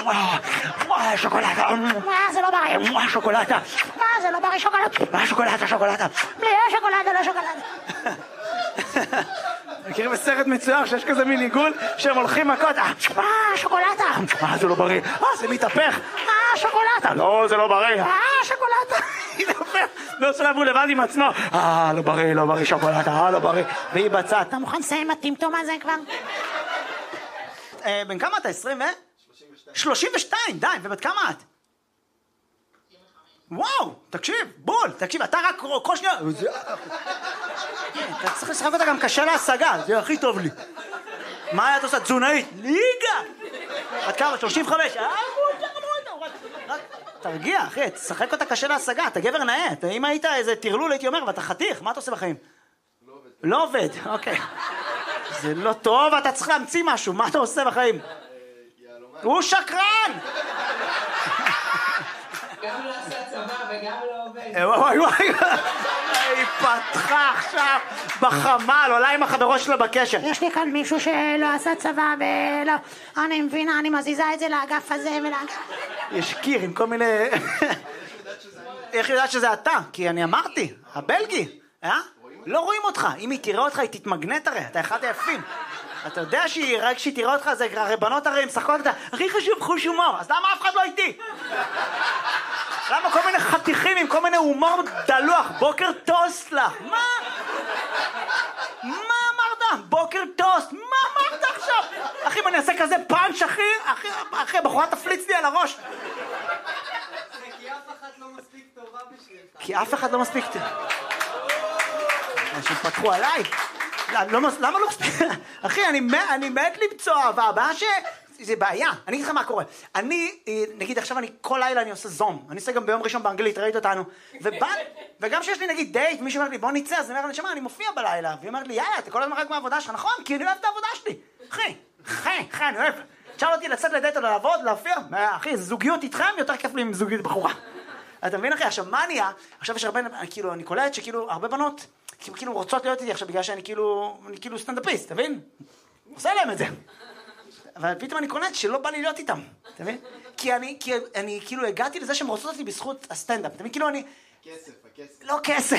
שוקולטה, זה לא בריא, שוקולטה, זה לא בריא, שוקולטה, בלי שוקולטה, לא שוקולטה. מכירים בסרט מצויר שיש כזה מין עיגול שהם הולכים מכות, שוקולטה, זה לא בריא, זה מתהפך, שוקולטה, לא, זה לא בריא, שוקולטה, מתהפך, לא שלב הוא לבד עם עצמו, לא בריא, שוקולטה, לא בריא, והיא בצד. אתה מוכן לסיים הטמטום הזה כבר? בן כמה אתה? 20 ו? 32, די, ובת כמה את? וואו, תקשיב, בול, תקשיב, אתה רק כל שנייה... אתה צריך לשחק אותה גם קשה להשגה, זה הכי טוב לי. מה את עושה? תזונאית? ליגה! בת כמה? 35? רק תרגיע, אחי, תשחק אותה קשה להשגה, אתה גבר נאה. אם היית איזה תרלול, הייתי אומר, ואתה חתיך, מה אתה עושה בחיים? לא עובד, אוקיי. זה לא טוב, אתה צריך להמציא משהו, מה אתה עושה בחיים? הוא שקרן! גם לא עשה צבא וגם לא עובד. וואי, היא פתחה עכשיו בחמל, עולה עם החברות שלו בקשר. יש לי כאן מישהו שלא עשה צבא ולא... אני מבינה, אני מזיזה את זה לאגף הזה ולאגף... יש קיר עם כל מיני... איך יודעת שזה אתה? כי אני אמרתי, הבלגי, לא רואים אותך, אם היא תראה אותך היא תתמגנט הרי, אתה אחד היפים. אתה יודע רק כשהיא תראה אותך, זה הרי בנות הרי משחקות אותה, הכי חשוב חוש הומור, אז למה אף אחד לא איתי? למה כל מיני חתיכים עם כל מיני הומור דלוח, בוקר טוסט לך, מה? מה אמרת? בוקר טוסט, מה אמרת עכשיו? אחי, אם אני אעשה כזה פאנץ' אחי, הבחורה תפליץ לי על הראש. כי אף אחת לא מספיק טובה בשבילך. כי אף אחד לא מספיק טובה. אנשים פתחו עליי. למה לא מספיק? אחי, אני מת למצוא אהבה, הבעיה זה בעיה. אני אגיד לך מה קורה. נגיד עכשיו כל לילה אני עושה זום. אני עושה גם ביום ראשון באנגלית, ראית אותנו. וגם שיש לי נגיד דייט, מישהו אומר לי בוא נצא, אז אני אומר לי, שמה, אני מופיע בלילה. והיא אומרת לי, יאללה, אתה כל הזמן רק מהעבודה שלך, נכון? כי אני אוהב את העבודה שלי. אחי, אני אוהב. תשאל אותי לצאת לדייט או לעבוד, להופיע. אחי, זוגיות איתכם יותר כיף לי עם זוגיות בחורה. אתה מבין אחי? עכשיו מה נהיה? עכשיו יש הרבה, כאילו, אני קולט שכאילו הרבה בנות כאילו רוצות להיות איתי עכשיו בגלל שאני כאילו סטנדאפיסט, אתה מבין? עושה להם את זה. אבל פתאום אני קולט שלא בא לי להיות איתם, אתה מבין? כי אני כאילו הגעתי לזה שהם רוצות אותי בזכות הסטנדאפ, אתה מבין? כאילו אני... כסף. לא כסף.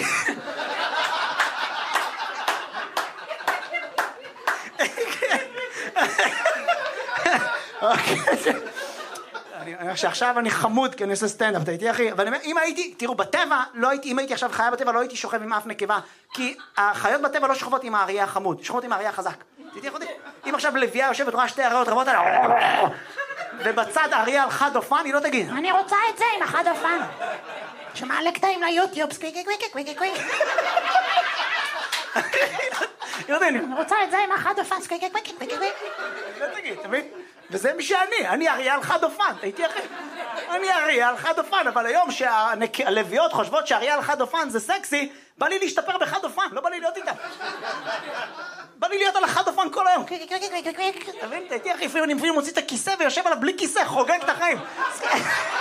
שעכשיו אני חמוד כי אני עושה סטנדאפ, אתה איתי אחי? אבל אם הייתי, תראו, בטבע, אם הייתי עכשיו חיה בטבע, לא הייתי שוכב עם אף נקבה, כי החיות בטבע לא שוכבות עם האריה החמוד, שוכבות עם האריה החזק. תהייתי אחותי? אם עכשיו לביאה יושבת, רואה שתי אריות רבות עליה, ובצד האריה על חד אופן, היא לא תגיד, אני רוצה את זה עם החד אופן. שמעלה קטעים ליוטיוב, סקוויקי. אני רוצה את זה עם החד אופן, סקוויקי. לא תגיד, אתה מבין? וזה מי אני אריה על חד אופן, הייתי אחי. אני אריה על חד אופן, אבל היום שהלוויות חושבות שאריה על חד אופן זה סקסי, בא לי להשתפר בחד אופן, לא בא לי להיות איתם. בא לי להיות על החד אופן כל היום. אתה מבין? הייתי אחי, לפעמים אני מוציא את הכיסא ויושב עליו בלי כיסא, חוגג את החיים.